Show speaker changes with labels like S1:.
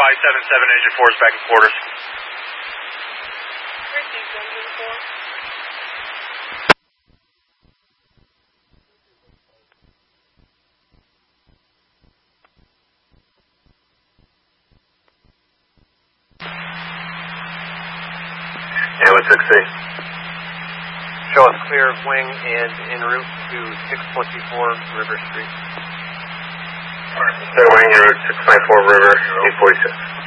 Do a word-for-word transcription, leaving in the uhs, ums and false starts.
S1: five seven seven, engine four is back in quarters.
S2: Received engine four.
S3: Yeah, with six C.
S4: Show us clear of wing and en route to six twenty-four River Street.
S3: Clear wing en route six twenty-four River, eight forty-six.